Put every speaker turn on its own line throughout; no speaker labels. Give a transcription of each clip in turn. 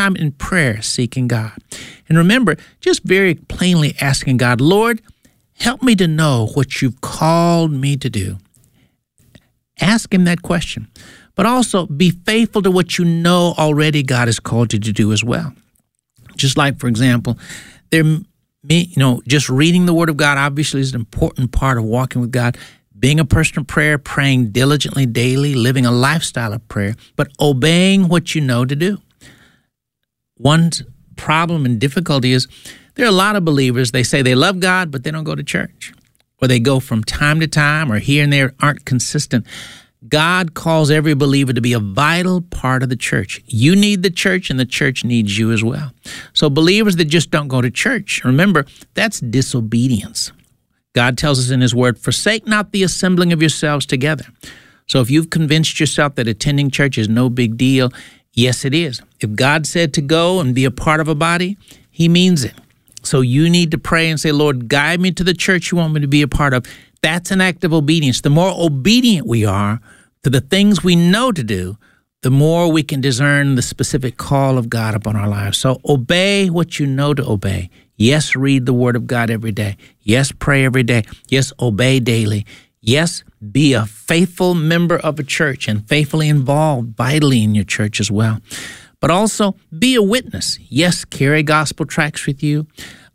time in prayer seeking God. And remember, just very plainly asking God, Lord, help me to know what you've called me to do. Ask him that question. But also be faithful to what you know already God has called you to do as well. Just like, for example, just reading the Word of God obviously is an important part of walking with God. Being a person of prayer, praying diligently daily, living a lifestyle of prayer, but obeying what you know to do. One problem and difficulty is there are a lot of believers, they say they love God, but they don't go to church. Or they go from time to time or here and there, aren't consistent. God calls every believer to be a vital part of the church. You need the church, and the church needs you as well. So believers that just don't go to church, remember, that's disobedience. God tells us in his word, forsake not the assembling of yourselves together. So if you've convinced yourself that attending church is no big deal, yes, it is. If God said to go and be a part of a body, he means it. So you need to pray and say, Lord, guide me to the church you want me to be a part of. That's an act of obedience. The more obedient we are to the things we know to do, the more we can discern the specific call of God upon our lives. So obey what you know to obey. Yes, read the Word of God every day. Yes, pray every day. Yes, obey daily. Yes, be a faithful member of a church and faithfully involved vitally in your church as well. But also be a witness. Yes, carry gospel tracts with you.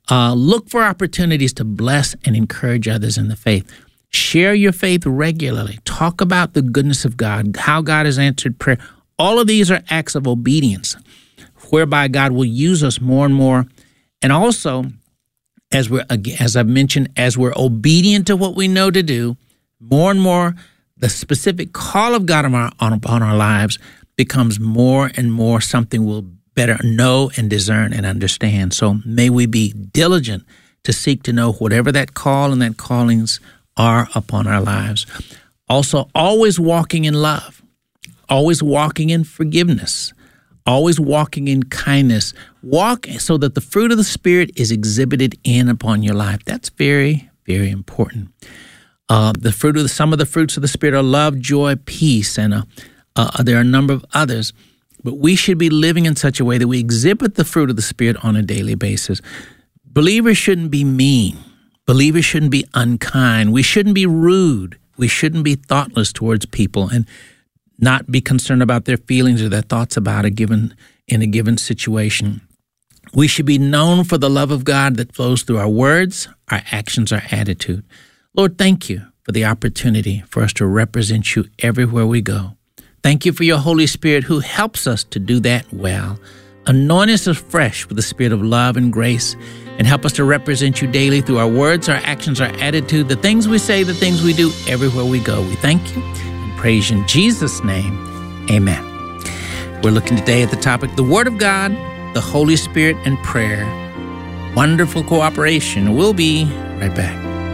Look for opportunities to bless and encourage others in the faith. Share your faith regularly. Talk about the goodness of God, how God has answered prayer. All of these are acts of obedience, whereby God will use us more and more. And also, as I've mentioned, as we're obedient to what we know to do, more and more the specific call of God upon our lives becomes more and more something we'll better know and discern and understand. So may we be diligent to seek to know whatever that call and that callings are upon our lives. Also, always walking in love, always walking in forgiveness, always walking in kindness. Walk so that the fruit of the Spirit is exhibited in upon your life. That's very, very important. Some of the fruits of the Spirit are love, joy, peace, and there are a number of others. But we should be living in such a way that we exhibit the fruit of the Spirit on a daily basis. Believers shouldn't be mean. Believers shouldn't be unkind. We shouldn't be rude. We shouldn't be thoughtless towards people and not be concerned about their feelings or their thoughts about in a given situation. We should be known for the love of God that flows through our words, our actions, our attitude. Lord, thank you for the opportunity for us to represent you everywhere we go. Thank you for your Holy Spirit who helps us to do that well. Anoint us afresh with the spirit of love and grace, and help us to represent you daily through our words, our actions, our attitude, the things we say, the things we do, everywhere we go. We thank you and praise you in Jesus' name. Amen. We're looking today at the topic, the Word of God, the Holy Spirit, and prayer. Wonderful cooperation. We'll be right back.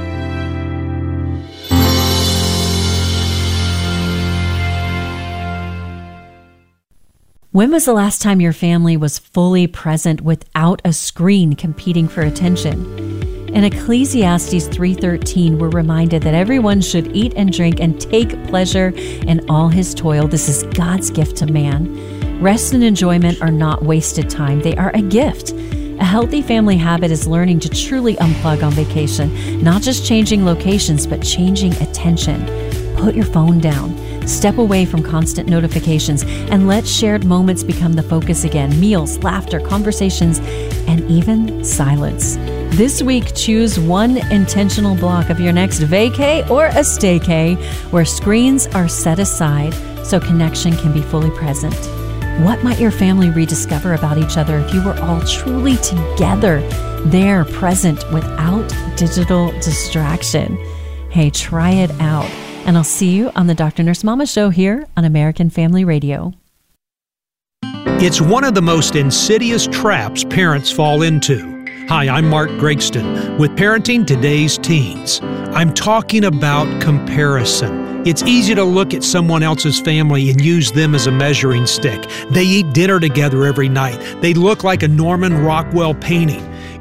When was the last time your family was fully present without a screen competing for attention? In Ecclesiastes 3:13, we're reminded that everyone should eat and drink and take pleasure in all his toil. This is God's gift to man. Rest and enjoyment are not wasted time. They are a gift. A healthy family habit is learning to truly unplug on vacation, not just changing locations, but changing attention. Put your phone down. Step away from constant notifications and let shared moments become the focus again. Meals, laughter, conversations, and even silence. This week, choose one intentional block of your next vacay or a staycay where screens are set aside so connection can be fully present. What might your family rediscover about each other if you were all truly together, there, present, without digital distraction? Hey, try it out. And I'll see you on the Dr. Nurse Mama Show here on American Family Radio.
It's one of the most insidious traps parents fall into. Hi, I'm Mark Gregston with Parenting Today's Teens. I'm talking about comparison. It's easy to look at someone else's family and use them as a measuring stick. They eat dinner together every night. They look like a Norman Rockwell painting.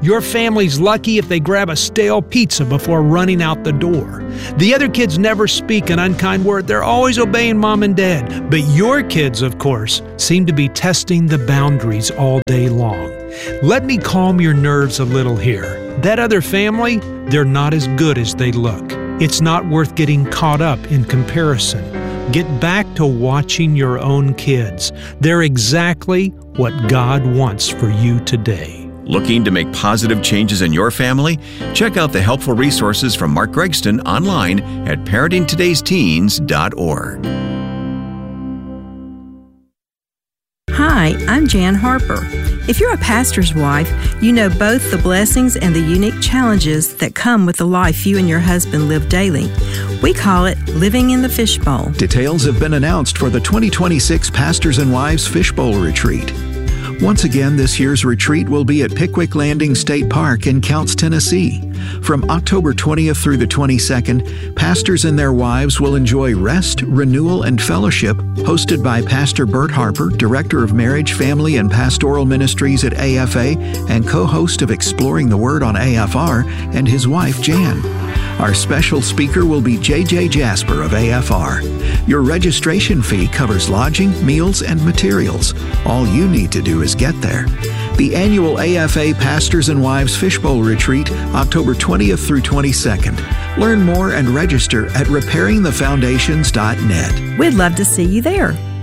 Your family's lucky if they grab a stale pizza before running out the door. The other kids never speak an unkind word. They're always obeying mom and dad. But your kids, of course, seem to be testing the boundaries all day long. Let me calm your nerves a little here. That other family, they're not as good as they look. It's not worth getting caught up in comparison. Get back to watching your own kids. They're exactly what God wants for you today.
Looking to make positive changes in your family? Check out the helpful resources from Mark Gregston online at parentingtodaysteens.org.
Hi, I'm Jan Harper. If you're a pastor's wife, you know both the blessings and the unique challenges that come with the life you and your husband live daily. We call it living in the fishbowl.
Details have been announced for the 2026 Pastors and Wives Fishbowl Retreat. Once again, this year's retreat will be at Pickwick Landing State Park in Counce, Tennessee. From October 20th through the 22nd, pastors and their wives will enjoy rest, renewal, and fellowship hosted by Pastor Bert Harper, Director of Marriage, Family, and Pastoral Ministries at AFA and co-host of Exploring the Word on AFR, and his wife, Jan. Our special speaker will be J.J. Jasper of AFR. Your registration fee covers lodging, meals, and materials. All you need to do is get there. The annual AFA Pastors and Wives Fishbowl Retreat, October 20th through 22nd. Learn more and register at repairingthefoundations.net.
We'd love to see you there.